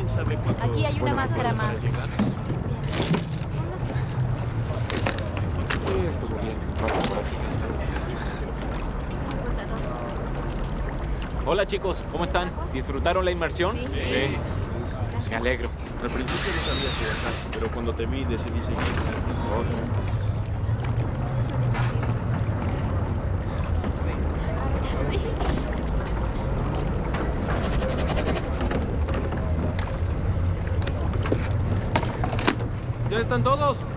¿Alguien sabe cuánto? Aquí hay una máscara más. puede llegar? Sí, estuvo bien. Vamos por aquí. Hola chicos, ¿cómo están? ¿Disfrutaron la inmersión? Sí. Me alegro. Al principio no sabía si bajar, pero cuando te vi decidí seguir. ¿Ya están todos?